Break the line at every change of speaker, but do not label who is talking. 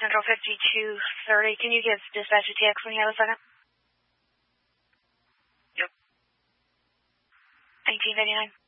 Central 5230. Can you give dispatch a TX when you have a second?
Yep.
1989.